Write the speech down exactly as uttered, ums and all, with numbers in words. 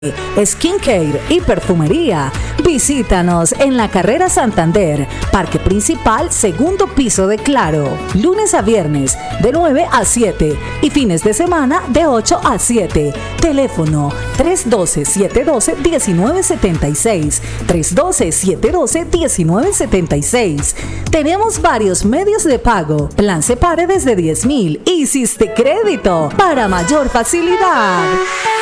Skincare y perfumería. Visítanos en la Carrera Santander, Parque Principal, segundo piso de Claro. Lunes a viernes de nueve a siete y fines de semana de ocho a siete. Teléfono tres uno dos, siete uno dos, uno nueve siete seis. tres uno dos, siete uno dos, uno nueve siete seis. Tenemos varios medios de pago. Plan Separe desde diez mil y Crédito para mayor facilidad.